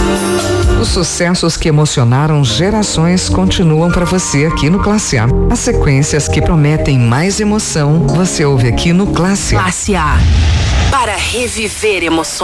Os sucessos que emocionaram gerações continuam para você aqui no Classe A. As sequências que prometem mais emoção, você ouve aqui no Classe A. Classe A, para reviver emoções.